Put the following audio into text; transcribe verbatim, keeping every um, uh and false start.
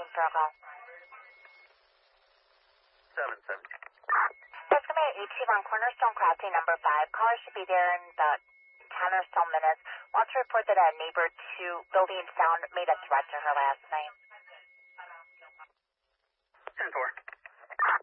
for a call. seven seven. That's going to be at eight two on Cornerstone Crossing number five. Caller should be there in about ten or so minutes. Wants to report that a neighbor to Building Sound made a threat to her last night. ten four.